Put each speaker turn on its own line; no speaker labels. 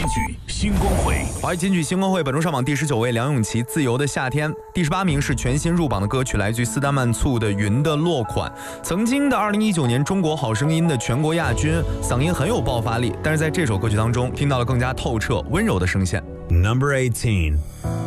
曲星光会。
华语金曲星光会本周上榜第19位，梁咏琪《自由的夏天》。第18名是全新入榜的歌曲，来自于斯丹曼簇的《云的落款》。曾经的2019年中国好声音的全国亚军，嗓音很有爆发力，但是在这首歌曲当中听到了更加透彻温柔的声线。
Number 18